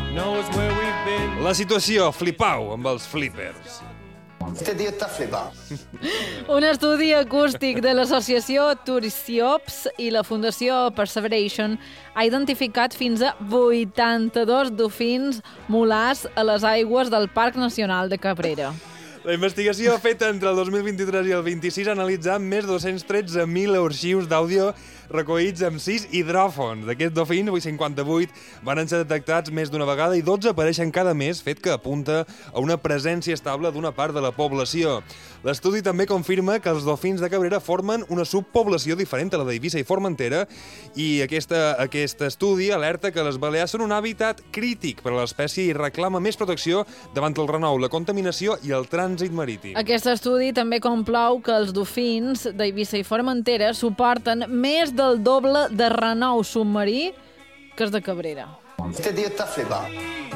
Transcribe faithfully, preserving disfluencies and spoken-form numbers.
La situació, flipau amb els flippers. Este tio està flipant. Un estudi acústic de l'associació Touristiops i la Fundació Perseveration ha identificat fins a vuitanta-dos dofins molars a les aigües del Parc Nacional de Cabrera. La investigació feta entre el dos mil vint-i-tres i el vint-i-sis ha analitzat més de dos-cents tretze mil arxius d'àudio recollits amb sis hidròfons. D'aquests dofins, cinquanta-vuit van ser detectats més d'una vegada i dotze apareixen cada mes, fet que apunta a una presència estable d'una part de la població. L'estudi també confirma que els dofins de Cabrera formen una subpoblació diferent a la d'Eivissa i Formentera i aquesta, aquest estudi alerta que les Balears són un hàbitat crític per a l'espècie i reclama més protecció davant el renou, la contaminació i el trànsit marítim. Aquest estudi també conclou que els dofins d'Eivissa i Formentera suporten més del doble de renou submarí que els de Cabrera. Este tio està flipant.